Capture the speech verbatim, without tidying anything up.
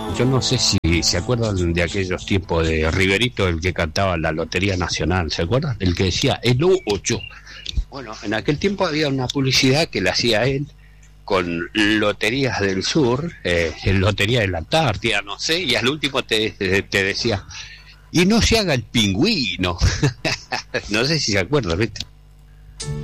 Yo no sé si se acuerdan de aquellos tiempos de Riverito, el que cantaba la Lotería Nacional, ¿se acuerdan? El que decía el ocho. Bueno, en aquel tiempo había una publicidad que la hacía él con Loterías del Sur, eh, Lotería de la Antártida, no sé, y al último te, te decía, y no se haga el pingüino. No sé si se acuerdan, ¿viste?